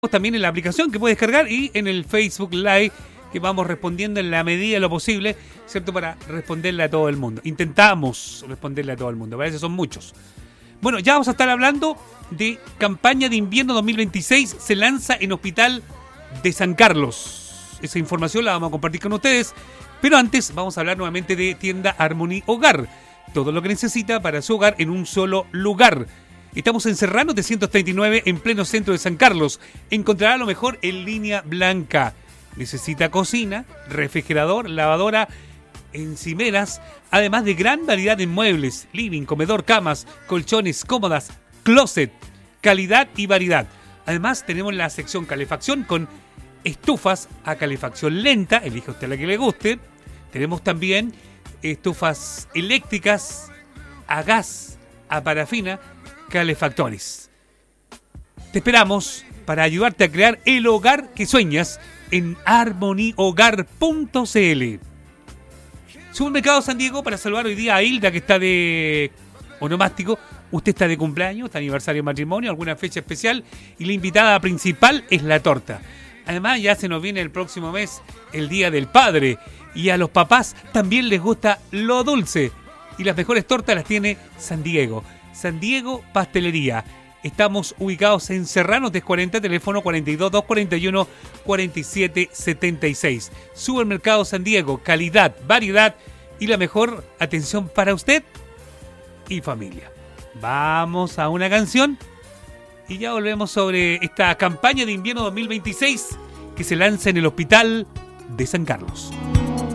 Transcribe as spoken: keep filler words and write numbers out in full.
También en la aplicación que puedes descargar y en el Facebook Live que vamos respondiendo en la medida de lo posible, ¿cierto? Para responderle a todo el mundo. Intentamos responderle a todo el mundo, parece que son muchos. Bueno, ya vamos a estar hablando de campaña de invierno dos mil veintiséis, se lanza en Hospital de San Carlos. Esa información la vamos a compartir con ustedes, pero antes vamos a hablar nuevamente de tienda Harmony Hogar. Todo lo que necesita para su hogar en un solo lugar. Estamos en Serrano trescientos treinta y nueve, en pleno centro de San Carlos. Encontrará lo mejor en línea blanca. Necesita cocina, refrigerador, lavadora, encimeras, además de gran variedad de muebles, living, comedor, camas, colchones, cómodas, closet, calidad y variedad. Además tenemos la sección calefacción con estufas a calefacción lenta, elige usted la que le guste. Tenemos también estufas eléctricas a gas, a parafina, calefactores. Te esperamos para ayudarte a crear el hogar que sueñas en harmony hogar punto c l. Supermercado San Diego, para saludar hoy día a Hilda, que está de onomástico. Usted está de cumpleaños, está aniversario de matrimonio, alguna fecha especial, y la invitada principal es la torta. Además, ya se nos viene el próximo mes el Día del Padre, y a los papás también les gusta lo dulce, y las mejores tortas las tiene San Diego. San Diego Pastelería. Estamos ubicados en Serrano tres cuarenta, teléfono cuarenta y dos, doscientos cuarenta y uno, cuarenta y siete setenta y seis. Supermercado San Diego, calidad, variedad y la mejor atención para usted y familia. Vamos a una canción y ya volvemos sobre esta campaña de invierno dos mil veintiséis que se lanza en el Hospital de San Carlos.